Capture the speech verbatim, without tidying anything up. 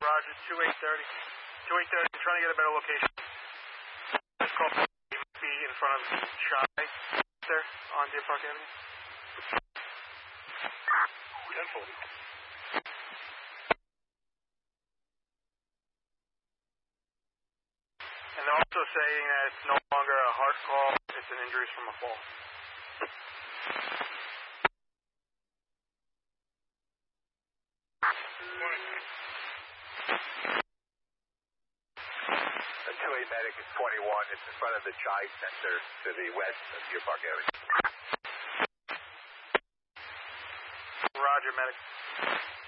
Roger, two eight thirty. two eight thirty, I'm trying to get a better location. Just call He might be in front of Shy there on Deer Park Avenue. ten forty. And they're also saying that it's no longer a heart call, it's an injury from a fall. two eight medic is twenty-one. It's in front of the Chai Center to the west of Deer Park Avenue. Roger, medic.